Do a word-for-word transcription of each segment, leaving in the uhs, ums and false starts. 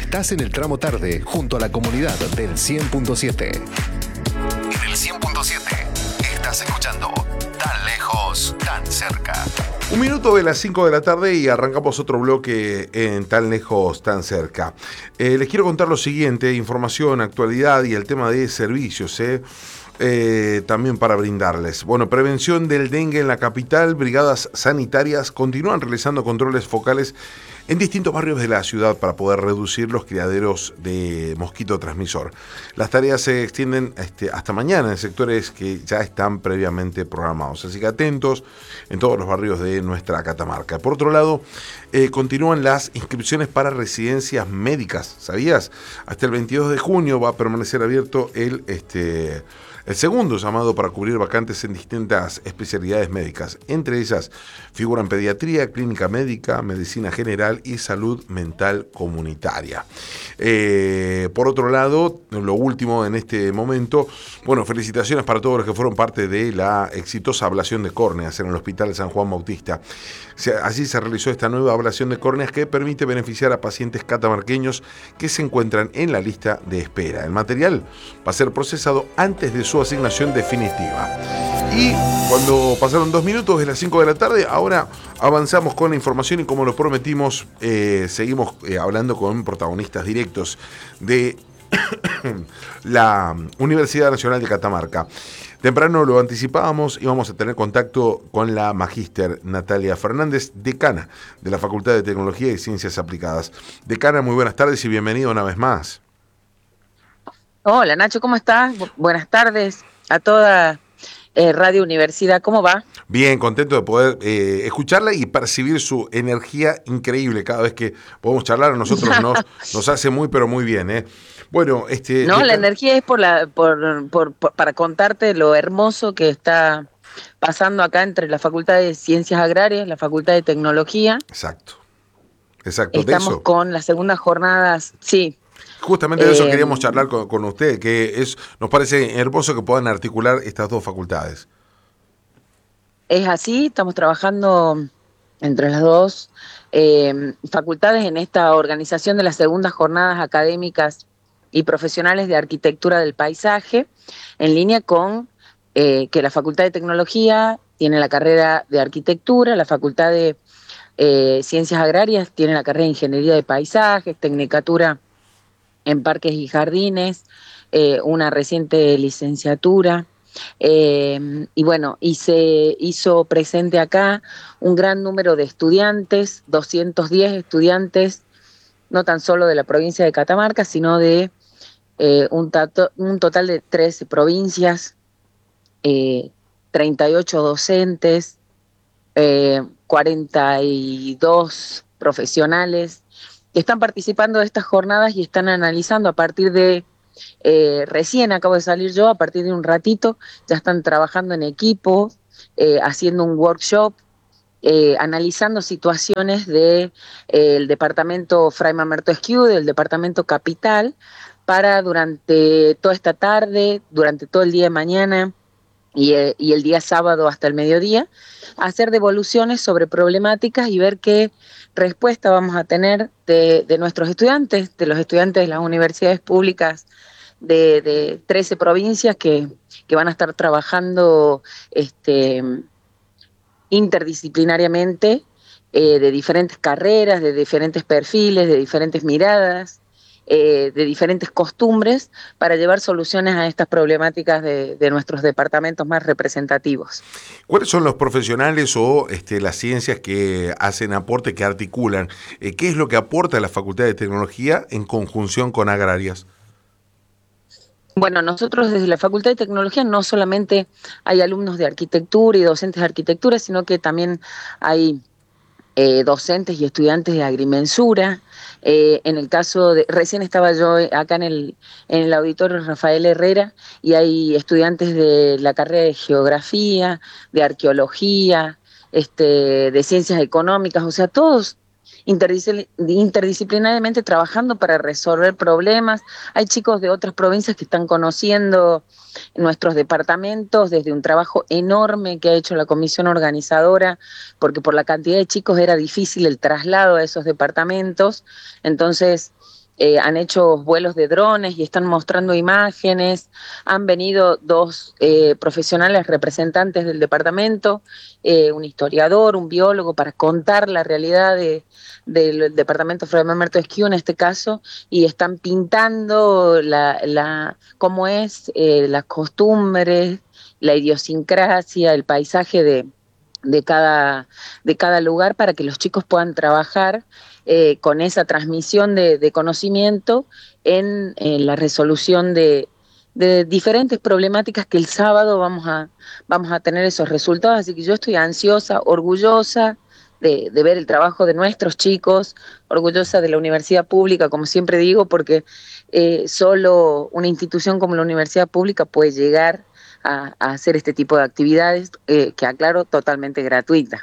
Estás en el tramo tarde, junto a la comunidad del cien punto siete. En el cien punto siete estás escuchando Tan Lejos, Tan Cerca. Un minuto de las cinco de la tarde y arrancamos otro bloque en Tan Lejos, Tan Cerca. Eh, les quiero contar lo siguiente, información, actualidad y el tema de servicios, ¿eh? Eh, también para brindarles. Bueno, prevención del dengue en la capital, brigadas sanitarias continúan realizando controles focales en distintos barrios de la ciudad para poder reducir los criaderos de mosquito transmisor. Las tareas se extienden este, hasta mañana en sectores que ya están previamente programados, así que atentos en todos los barrios de nuestra Catamarca. Por otro lado, eh, continúan las inscripciones para residencias médicas, ¿sabías? Hasta el veintidós de junio va a permanecer abierto el... Este, El segundo llamado para cubrir vacantes en distintas especialidades médicas. Entre ellas figuran pediatría, clínica médica, medicina general y salud mental comunitaria. Eh, por otro lado, lo último en este momento, bueno, felicitaciones para todos los que fueron parte de la exitosa ablación de córneas en el Hospital San Juan Bautista. Así se realizó esta nueva ablación de córneas que permite beneficiar a pacientes catamarqueños que se encuentran en la lista de espera. El material va a ser procesado antes de su asignación definitiva. Y cuando pasaron dos minutos de las cinco de la tarde, ahora avanzamos con la información y como lo prometimos, eh, seguimos eh, hablando con protagonistas directos de la Universidad Nacional de Catamarca. Temprano lo anticipábamos y vamos a tener contacto con la magíster Natalia Fernández, decana de la Facultad de Tecnología y Ciencias Aplicadas. Decana, muy buenas tardes y bienvenida una vez más. Hola Nacho, ¿cómo estás? Bu- buenas tardes a toda eh, Radio Universidad, ¿cómo va? Bien, contento de poder eh, escucharla y percibir su energía increíble cada vez que podemos charlar. A nosotros nos, nos hace muy, pero muy bien, ¿eh? Bueno, este... No, decana... la energía es por la, por, por, por, para contarte lo hermoso que está pasando acá entre la Facultad de Ciencias Agrarias, la Facultad de Tecnología. Exacto, exacto, Estamos de eso. con las segundas jornadas, sí. Justamente de eso Eh, queríamos charlar con, con usted, que es nos parece hermoso que puedan articular estas dos facultades. Es así, estamos trabajando entre las dos eh, facultades en esta organización de las segundas jornadas académicas y profesionales de arquitectura del paisaje, en línea con eh, que la Facultad de Tecnología tiene la carrera de arquitectura, la Facultad de eh, Ciencias Agrarias tiene la carrera de ingeniería de paisajes, tecnicatura en parques y jardines, eh, una reciente licenciatura. Eh, y bueno, y se hizo presente acá un gran número de estudiantes, doscientos diez estudiantes, no tan solo de la provincia de Catamarca, sino de eh, un, tato, un total de trece provincias, eh, treinta y ocho docentes, eh, cuarenta y dos profesionales que están participando de estas jornadas y están analizando a partir de Eh, recién acabo de salir yo, a partir de un ratito, ya están trabajando en equipo, eh, haciendo un workshop, eh, analizando situaciones del de, eh, departamento Fray Mamerto Esquiú, del departamento Capital, para durante toda esta tarde, durante todo el día de mañana y, eh, y el día sábado hasta el mediodía, hacer devoluciones sobre problemáticas y ver qué respuesta vamos a tener de, de nuestros estudiantes, de los estudiantes de las universidades públicas de, de trece provincias que, que van a estar trabajando este, interdisciplinariamente, eh, de diferentes carreras, de diferentes perfiles, de diferentes miradas, eh, de diferentes costumbres, para llevar soluciones a estas problemáticas de, de nuestros departamentos más representativos. ¿Cuáles son los profesionales o este, las ciencias que hacen aporte, que articulan? Eh, ¿Qué es lo que aporta la Facultad de Tecnología en conjunción con Agrarias? Bueno, nosotros desde la Facultad de Tecnología no solamente hay alumnos de arquitectura y docentes de arquitectura, sino que también hay eh, docentes y estudiantes de agrimensura. Eh, en el caso de, recién estaba yo acá en el, en el auditorio Rafael Herrera y hay estudiantes de la carrera de geografía, de arqueología, este, de ciencias económicas, o sea, todos interdisciplinariamente trabajando para resolver problemas. Hay chicos de otras provincias que están conociendo nuestros departamentos desde un trabajo enorme que ha hecho la comisión organizadora, porque por la cantidad de chicos era difícil el traslado a esos departamentos. Entonces, eh, han hecho vuelos de drones y están mostrando imágenes. Han venido dos eh, profesionales representantes del departamento, eh, un historiador, un biólogo, para contar la realidad de, del departamento Fray Alberto Esquiú en este caso, y están pintando la, la, cómo es eh, las costumbres, la idiosincrasia, el paisaje de, de, cada, de cada lugar, para que los chicos puedan trabajar eh, con esa transmisión de, de conocimiento en, en la resolución de, de diferentes problemáticas que el sábado vamos a, vamos a tener esos resultados. Así que yo estoy ansiosa, orgullosa de, de ver el trabajo de nuestros chicos, orgullosa de la universidad pública, como siempre digo, porque eh, solo una institución como la universidad pública puede llegar a, a hacer este tipo de actividades, eh, que aclaro, totalmente gratuitas.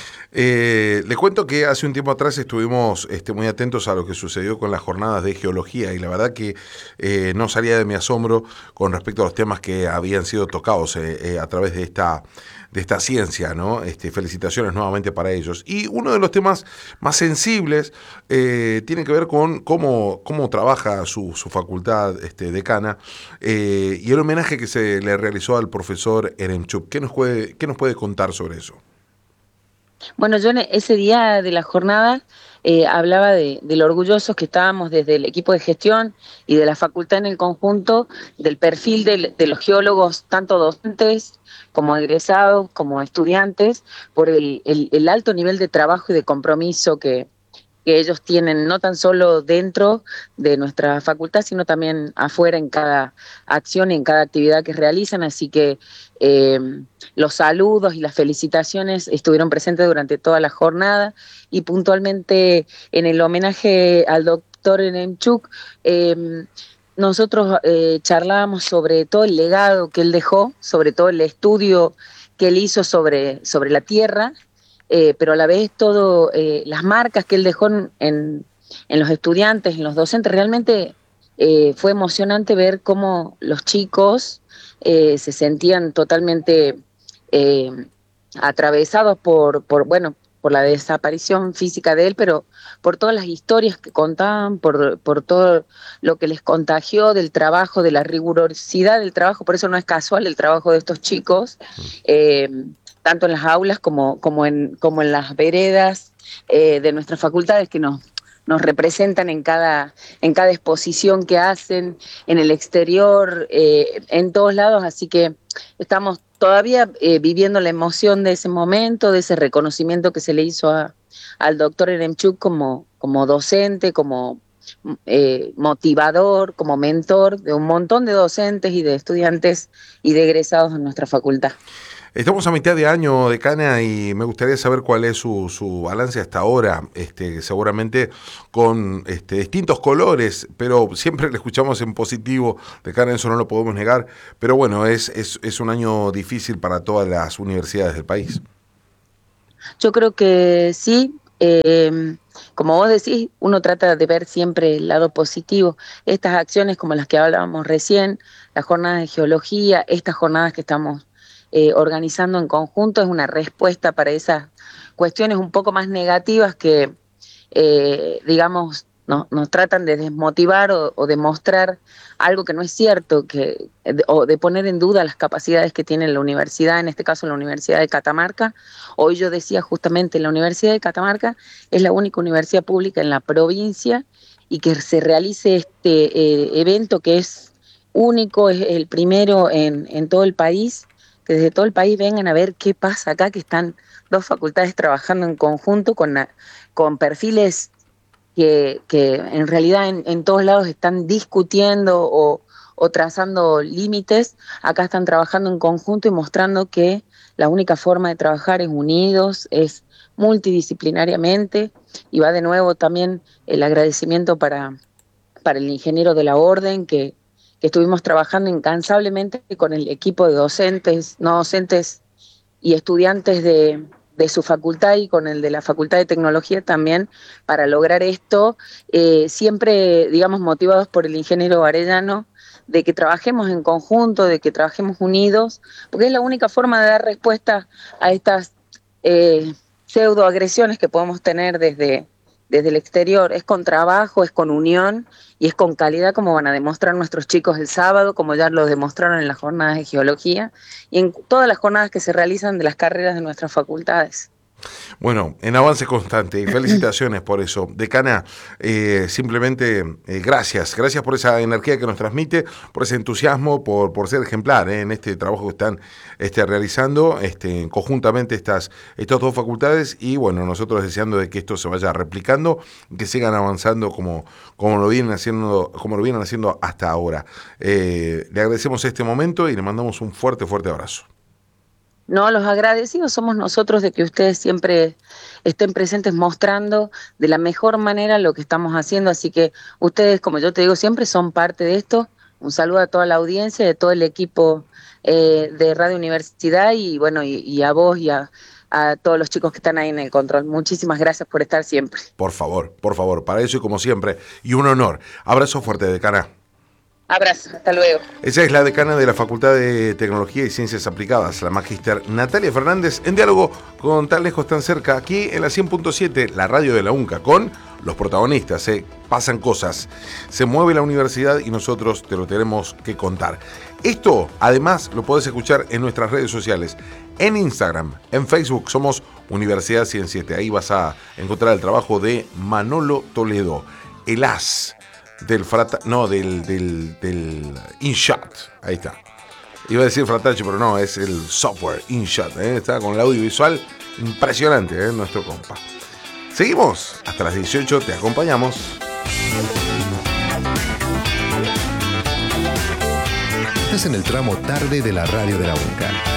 Eh, le cuento que hace un tiempo atrás estuvimos este, muy atentos a lo que sucedió con las jornadas de geología, y la verdad que eh, no salía de mi asombro con respecto a los temas que habían sido tocados eh, eh, a través de esta, de esta ciencia, ¿no? Este, felicitaciones nuevamente para ellos. Y uno de los temas más sensibles eh, tiene que ver con cómo, cómo trabaja su, su facultad este, decana, eh, y el homenaje que se le realizó al profesor Eremchuk. ¿Qué nos puede, qué nos puede contar sobre eso? Bueno, yo en ese día de la jornada eh, hablaba de, de lo orgullosos que estábamos desde el equipo de gestión y de la facultad en el conjunto, del perfil de, de los geólogos, tanto docentes como egresados, como estudiantes, por el, el, el alto nivel de trabajo y de compromiso que, que ellos tienen, no tan solo dentro de nuestra facultad, sino también afuera en cada acción y en cada actividad que realizan. Así que eh, los saludos y las felicitaciones estuvieron presentes durante toda la jornada, y puntualmente en el homenaje al doctor Eremchuk, eh, nosotros eh, charlábamos sobre todo el legado que él dejó, sobre todo el estudio que él hizo sobre, sobre la tierra, Eh, pero a la vez todo eh, las marcas que él dejó en, en, en los estudiantes, en los docentes. Realmente eh, fue emocionante ver cómo los chicos eh, se sentían totalmente eh, atravesados por, por, bueno, por la desaparición física de él, pero por todas las historias que contaban, por, por todo lo que les contagió del trabajo, de la rigurosidad del trabajo. Por eso no es casual el trabajo de estos chicos, eh, tanto en las aulas como, como, en, como en las veredas eh, de nuestras facultades, que nos, nos representan en cada, en cada exposición que hacen, en el exterior, eh, en todos lados. Así que estamos todavía eh, viviendo la emoción de ese momento, de ese reconocimiento que se le hizo a, al doctor Eremchuk como, como docente, como eh, motivador, como mentor de un montón de docentes y de estudiantes y de egresados en nuestra facultad. Estamos a mitad de año, decana, y me gustaría saber cuál es su, su balance hasta ahora, este, seguramente con este, distintos colores, pero siempre le escuchamos en positivo, decana, eso no lo podemos negar, pero bueno, es, es, es un año difícil para todas las universidades del país. Yo creo que sí, eh, como vos decís, uno trata de ver siempre el lado positivo. Estas acciones como las que hablábamos recién, las jornadas de geología, estas jornadas que estamos Eh, organizando en conjunto, es una respuesta para esas cuestiones un poco más negativas que, eh, digamos, no, nos tratan de desmotivar o, o de mostrar algo que no es cierto, que, o de poner en duda las capacidades que tiene la universidad, en este caso la Universidad de Catamarca. Hoy yo decía justamente, la Universidad de Catamarca es la única universidad pública en la provincia, y que se realice este eh, evento que es único, es el primero en, en todo el país, que desde todo el país vengan a ver qué pasa acá, que están dos facultades trabajando en conjunto con, con perfiles que, que en realidad en, en todos lados están discutiendo o, o trazando límites. Acá están trabajando en conjunto y mostrando que la única forma de trabajar es unidos, es multidisciplinariamente, y va de nuevo también el agradecimiento para, para el ingeniero de la orden, que que estuvimos trabajando incansablemente con el equipo de docentes, no docentes y estudiantes de, de su facultad, y con el de la Facultad de Tecnología también, para lograr esto, eh, siempre, digamos, motivados por el ingeniero Arellano, de que trabajemos en conjunto, de que trabajemos unidos, porque es la única forma de dar respuesta a estas eh, pseudoagresiones que podemos tener desde, desde el exterior, es con trabajo, es con unión y es con calidad, como van a demostrar nuestros chicos el sábado, como ya lo demostraron en las jornadas de geología y en todas las jornadas que se realizan de las carreras de nuestras facultades. Bueno, en avance constante y felicitaciones por eso. Decana, eh, simplemente eh, gracias, gracias por esa energía que nos transmite, por ese entusiasmo, por, por ser ejemplar eh, en este trabajo que están este, realizando este, conjuntamente estas, estas dos facultades y bueno, nosotros deseando de que esto se vaya replicando, que sigan avanzando como, como, lo, vienen haciendo, como lo vienen haciendo hasta ahora. Eh, le agradecemos este momento y le mandamos un fuerte, fuerte abrazo. No, los agradecidos somos nosotros de que ustedes siempre estén presentes mostrando de la mejor manera lo que estamos haciendo, así que ustedes, como yo te digo, siempre son parte de esto. Un saludo a toda la audiencia, de todo el equipo eh, de Radio Universidad y bueno, y, y a vos y a, a todos los chicos que están ahí en el control. Muchísimas gracias por estar siempre. Por favor, por favor, para eso y como siempre, y un honor. Abrazo fuerte, decana. Abrazo, hasta luego. Esa es la decana de la Facultad de Tecnología y Ciencias Aplicadas, la magíster Natalia Fernández, en diálogo con Tan Lejos Tan Cerca, aquí en la cien punto siete, la radio de la UNCA, con los protagonistas. ¿eh? Pasan cosas, se mueve la universidad y nosotros te lo tenemos que contar. Esto, además, lo podés escuchar en nuestras redes sociales, en Instagram, en Facebook, somos Universidad cien siete. Ahí vas a encontrar el trabajo de Manolo Toledo, el as del frata, no, del, del, del InShot, ahí está. Iba a decir fratacho, pero no, es el software InShot, ¿eh? Está con el audiovisual impresionante, ¿eh? Nuestro compa. Seguimos, hasta las dieciocho, te acompañamos. Estás en el tramo tarde de la radio de la UNCA.